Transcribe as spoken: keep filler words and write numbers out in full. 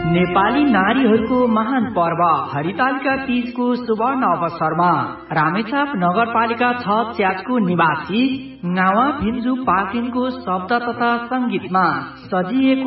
नेपाली नारीहरूको महान पर्व हरितालिका तीजको सुवर्ण अवसरमा रामेछाप नगरपालिका छ च्याचको निवासी गावा भिन्जु पाटिनको शब्द तथा संगीतमा सजिएको